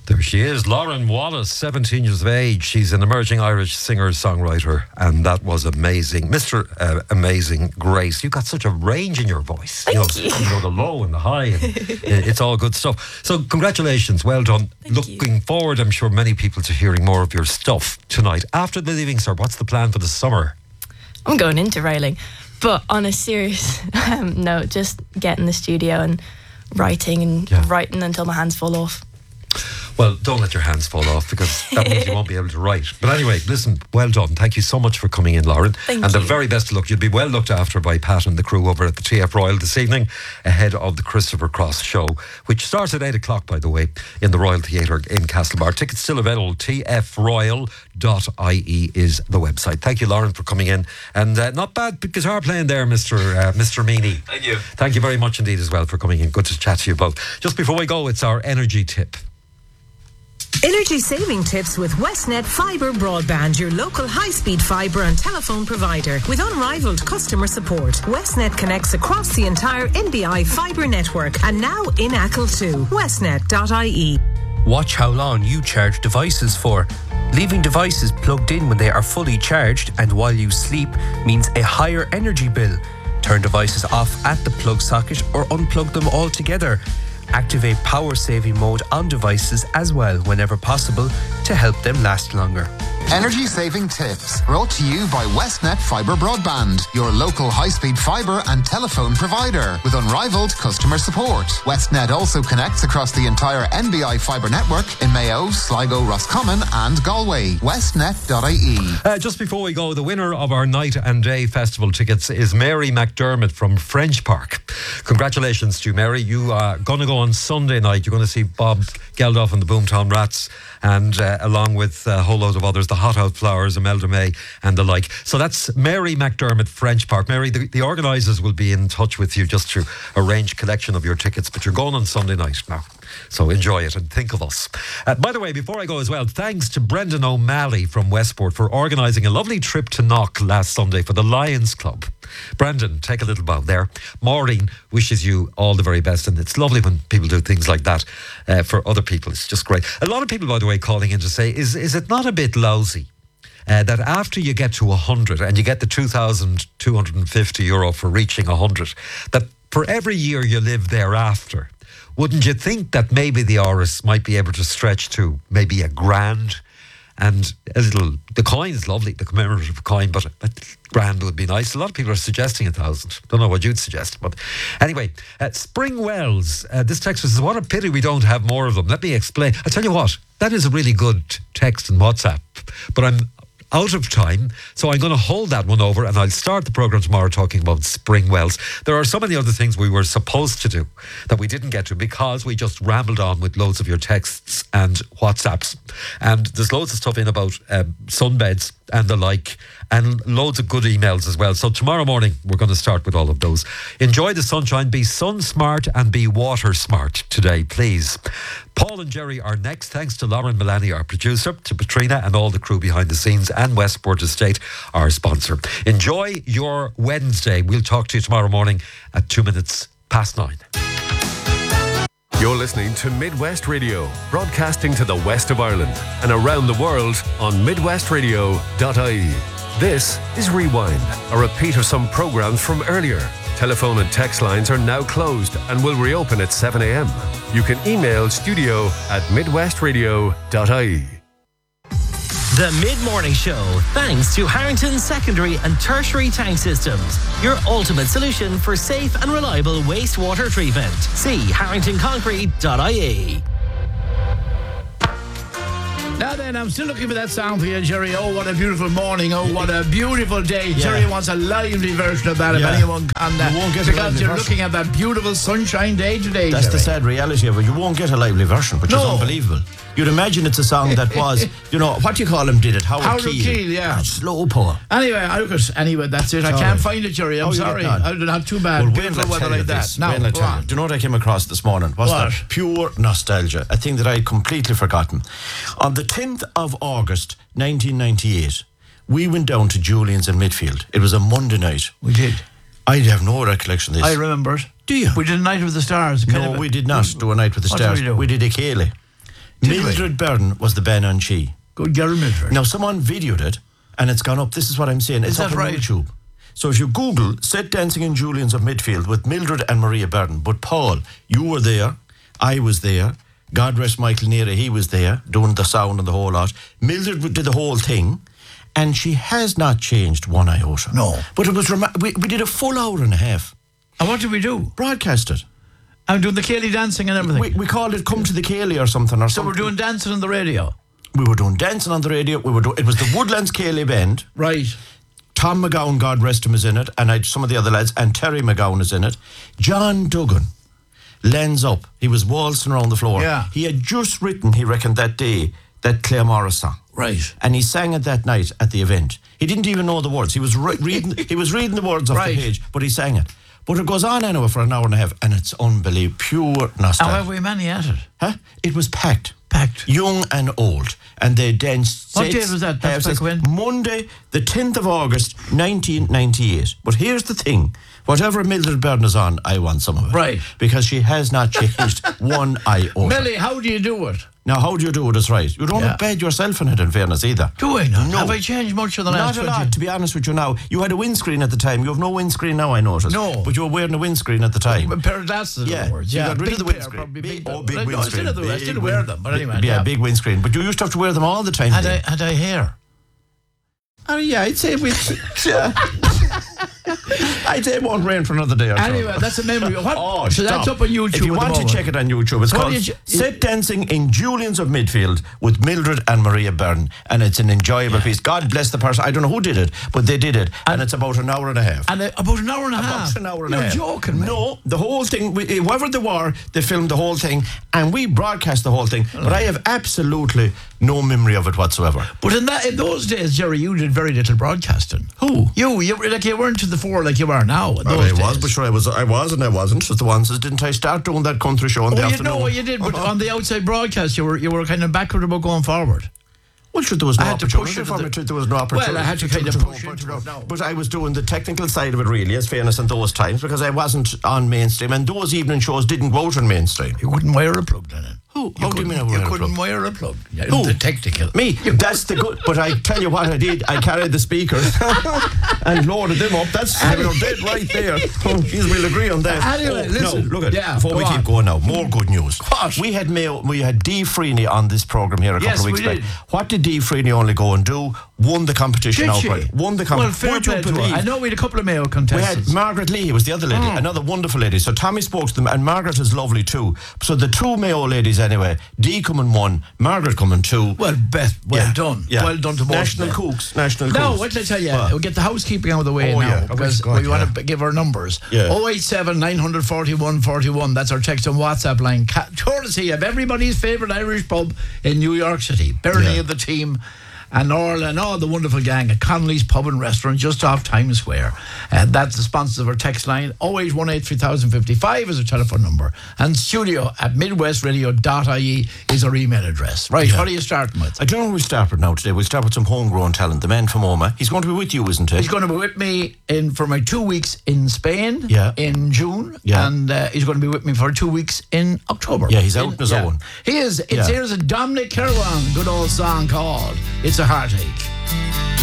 There she is, Lauren Wallace, 17 years of age. She's an emerging Irish singer-songwriter, and that was amazing. Mr. Amazing Grace, you got such a range in your voice. Thank you. You know, the low and the high, and it's all good stuff. So congratulations, well done. Looking forward, I'm sure, many people to hearing more of your stuff tonight. After the Leaving Cert, what's the plan for the summer? I'm going into railing, but on a serious note, just get in the studio and writing until my hands fall off. Well, don't let your hands fall off, because that means you won't be able to write. But anyway, listen, well done. Thank you so much for coming in, Lauren. Thank you. And the very best of luck. You'll be well looked after by Pat and the crew over at the TF Royal this evening, ahead of the Christopher Cross show, which starts at 8 o'clock, by the way, in the Royal Theatre in Castlebar. Tickets still available. tfroyal.ie is the website. Thank you, Lauren, for coming in. And not bad guitar playing there, Mr. Meany. Thank you. Thank you very much indeed as well for coming in. Good to chat to you both. Just before we go, it's our energy tip. Energy saving tips with Westnet Fibre Broadband, your local high-speed fibre and telephone provider. With unrivaled customer support, Westnet connects across the entire NBI fibre network and now in Achill too. Westnet.ie. Watch how long you charge devices for. Leaving devices plugged in when they are fully charged and while you sleep means a higher energy bill. Turn devices off at the plug socket or unplug them altogether. Activate power saving mode on devices as well whenever possible to help them last longer. Energy saving tips brought to you by Westnet Fibre Broadband, your local high-speed fibre and telephone provider with unrivaled customer support. Westnet also connects across the entire NBI fibre network in Mayo, Sligo, Roscommon and Galway. Westnet.ie. Just before we go, the winner of our Night and Day Festival tickets is Mary McDermott from French Park. Congratulations to you, Mary. You are going to go on Sunday night. You're going to see Bob Geldof and the Boomtown Rats, and along with a whole load of others, the Hot Out Flowers, Imelda May and the like. So that's Mary McDermott, French Park. Mary, the organisers will be in touch with you just to arrange collection of your tickets, but you're going on Sunday night now. So enjoy it and think of us. By the way, before I go as well, thanks to Brendan O'Malley from Westport for organising a lovely trip to Knock last Sunday for the Lions Club. Brandon, take a little bow there. Maureen wishes you all the very best, and it's lovely when people do things like that for other people. It's just great. A lot of people, by the way, calling in to say, is it not a bit lousy that after you get to 100 and you get the €2,250 for reaching 100, that for every year you live thereafter, wouldn't you think that maybe the Áras might be able to stretch to maybe $1,000? And the coin is lovely, the commemorative coin, but $1,000 would be nice. A lot of people are suggesting 1,000. Don't know what you'd suggest, but anyway, Spring Wells, this text says, what a pity we don't have more of them. Let me explain. I tell you what, that is a really good text in WhatsApp, but I'm out of time, so I'm going to hold that one over and I'll start the programme tomorrow talking about Spring Wells. There are so many other things we were supposed to do that we didn't get to because we just rambled on with loads of your texts and WhatsApps. And there's loads of stuff in about sunbeds and the like, and loads of good emails as well. So tomorrow morning we're going to start with all of those. Enjoy the sunshine, be sun smart and be water smart today, please. Paul and Jerry are next. Thanks to Lauren Milani, our producer, to Patrina and all the crew behind the scenes, and Westport Estate, our sponsor. Enjoy your Wednesday. We'll talk to you tomorrow morning at 9:02. You're listening to Midwest Radio, broadcasting to the west of Ireland and around the world on midwestradio.ie. This is Rewind, a repeat of some programmes from earlier. Telephone and text lines are now closed and will reopen at 7 a.m. You can email studio@midwestradio.ie. The Mid-Morning Show, thanks to Harrington Secondary and Tertiary Tank Systems, your ultimate solution for safe and reliable wastewater treatment. See harringtonconcrete.ie. Now then, I'm still looking for that song for you, Jerry. Oh, what a beautiful morning. Oh, what a beautiful day. Yeah. Jerry wants a lively version of that if anyone can. You won't get because you're looking at that beautiful sunshine day today, That's Jerry. the sad reality of it. You won't get a lively version, which is unbelievable. You'd imagine it's a song that was, what do you call him did it? Howard Keel, yeah. Slow poor. Anyway, that's it. I can't find it, Jerry. I'm sorry. Not too bad. Well, beautiful weather like that. Now, do you know what I came across this morning? What's that? Pure nostalgia. A thing that I had completely forgotten. On the 10th of August, 1998, we went down to Julian's in Midfield. It was a Monday night. We did. I have no recollection of this. I remember it. Do you? We did a night with the stars. No, we did not do a night with the stars. We did a Cayley. Mildred Byrne was the Banshee. Good girl, Mildred. Now, someone videoed it, and it's gone up. This is what I'm saying. It's Is up that on right? YouTube. So if you Google Set Dancing in Julians of Midfield with Mildred and Maria Byrne, but Paul, you were there, I was there, God rest Michael Neary, he was there, doing the sound and the whole lot. Mildred did the whole thing, and she has not changed one iota. No. But it was, we did a full hour and a half. And what did we do? Broadcast it. I'm doing the Cayley dancing and everything. We called it Come to the Cayley or something. So we're doing dancing on the radio. We were doing dancing on the radio. It was the Woodlands Cayley Band. Right. Tom McGowan, God rest him, is in it, and some of the other lads, and Terry McGowan is in it. John Duggan lands up. He was waltzing around the floor. Yeah. He had just written, he reckoned that day, that Claire Morris song. Right. And he sang it that night at the event. He didn't even know the words. He was reading. He was reading the words off Right. the page, but he sang it. But it goes on anyway for an hour and a half, and it's unbelievable, pure nostalgia. How have we many at it? Huh? It was packed. Packed. Young and old. And they danced. What date was that? That's back when? Monday, the 10th of August, 1998. But here's the thing. Whatever Mildred Byrne is on, I want some of it. Right. Because she has not changed one iota. Millie, how do you do it? Now, how do you do it is right. You don't Yeah. embed yourself in it, in fairness, either. Do I not? No. Have I changed much in the last Not a 20 lot, to be honest with you now. You had a windscreen at the time. You have no windscreen now, I noticed. No. But you were wearing a windscreen at the time. A pair of glasses, in Yeah, other words. you Yeah, got rid big of the pair, windscreen. probably Big but windscreen. I still wear them, but anyway. Yeah, big windscreen. But you used to have to wear them all the time. Had I hair? Oh, yeah, I'd say I'd say it won't rain for another day or so. Anyway, that's a memory. What? Oh, so that's stop. up on YouTube. If you at the want to moment. check it on YouTube, it's What called did you- Set Dancing in Julians of Midfield with Mildred and Maria Byrne. And it's an enjoyable piece. God bless the person. I don't know who did it, but they did it. And it's about an hour and a half. And about an hour and a half. About an hour and a You're half. joking, man. No, the whole thing, whoever they were, they filmed the whole thing, and we broadcast the whole thing. But I have absolutely no memory of it whatsoever. But in those days, Jerry, you did very little broadcasting. Who? You weren't to the fore like you are now. In those I days. was, but sure, I was and I wasn't. Just the ones that didn't I start doing that country show in the afternoon? No, you did. But on the outside broadcast, you were kind of backward about going forward. Well, sure, there was no I had to opportunity push it for to me the- to. There was no opportunity. Well, I had to kind of go push into further. it now. But I was doing the technical side of it, really, as fairness, in those times, because I wasn't on mainstream, and those evening shows didn't go out on mainstream. You couldn't wire a plug then. Who? How do you mean I You wire a couldn't plug? wire a plug. Yeah, Who? The technical. Me, that's the good. But I tell you what I did. I carried the speakers and loaded them up. That's dead right there. Jeez, we'll agree on that. Anyway, listen. No, look at Yeah, before we go keep on. going now. More good news. What? We had Dee Freeney on this program here a couple Yes, of weeks we back. did. What did Dee Freeney only go and do? Won the competition Did she? outright. Won the Well, competition. fair Would you play to her. believe? I know we had a couple of male We contestants. had Margaret Lee, was the other lady, another wonderful lady. So Tommy spoke to them, and Margaret is lovely too. So the two Mayo ladies anyway, Dee coming one, Margaret coming two. Well, Beth, well done. Yeah. Well done to both. National of them. Cooks. National Now, Cooks. what did I tell you? What? We'll get the housekeeping out of the way Oh, now yeah. because Oh, God, we want to give our numbers. Yeah. 087 941 41. That's our text and WhatsApp line. Courtesy of everybody's favourite Irish pub in New York City. Bernie of the team. And Orla and all the wonderful gang at Connolly's Pub and Restaurant just off Times Square. And that's the sponsors of our text line. 0818 3055 is our telephone number. And studio at midwestradio.ie is our email address. Right, what are you starting with? I don't know who we start with now today. We'll start with some homegrown talent. The man from Oma. He's going to be with you, isn't he? He's going to be with me for my 2 weeks in Spain in June. Yeah. And he's going to be with me for 2 weeks in October. Yeah, he's out on his own. He is. Here's a Dominic Kerwan good old song called It's a Heartache.